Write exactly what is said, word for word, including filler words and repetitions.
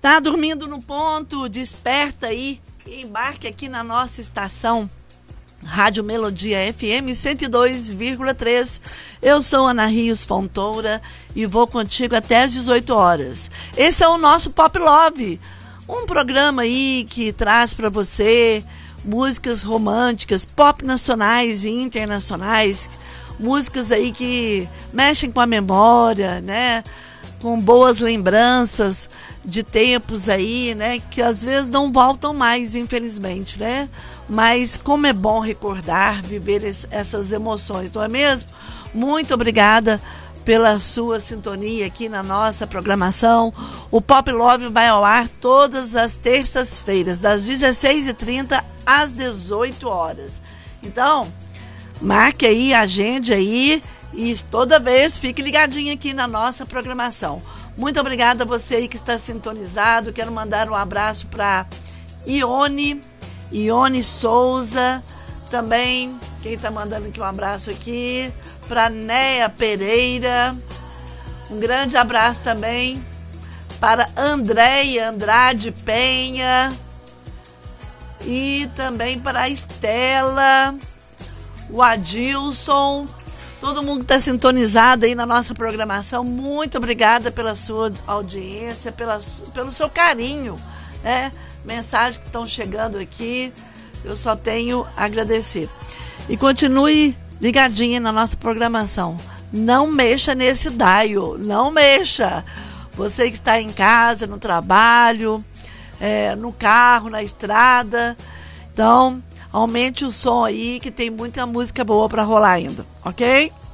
Tá dormindo no ponto? Desperta aí e embarque aqui na nossa estação Rádio Melodia F M cento e dois vírgula três. Eu sou Ana Rios Fontoura e vou contigo até às dezoito horas. Esse é o nosso Pop Love, um programa aí que traz para você músicas românticas, pop nacionais e internacionais, músicas aí que mexem com a memória, né? Com boas lembranças de tempos aí, né? Que às vezes não voltam mais, infelizmente, né? Mas como é bom recordar, viver es- essas emoções, não é mesmo? Muito obrigada pela sua sintonia aqui na nossa programação. O Pop Love vai ao ar todas as terças-feiras, das dezesseis e trinta às dezoito horas. Então, marque aí, agende aí e toda vez fique ligadinho aqui na nossa programação. Muito obrigada a você aí que está sintonizado. Quero mandar um abraço para Ione, Ione Souza, também, quem está mandando aqui um abraço aqui, para Néia Pereira, um grande abraço também para Andréia Andrade Penha e também para a Estela, o Adilson, todo mundo que está sintonizado aí na nossa programação. Muito obrigada pela sua audiência, pela, pelo seu carinho, né? Mensagens que estão chegando aqui, eu só tenho a agradecer. E continue ligadinha na nossa programação. Não mexa nesse dial, não mexa. Você que está em casa, no trabalho, é, no carro, na estrada, então aumente o som aí que tem muita música boa para rolar ainda, ok?